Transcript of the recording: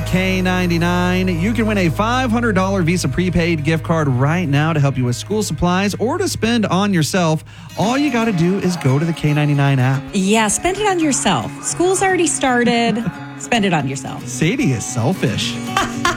K99. You can win a $500 Visa prepaid gift card right now to help you with school supplies or to spend on yourself. All you got to do is go to the K99 app. Yeah, spend it on yourself. School's already started. Spend it on yourself. Sadie is selfish.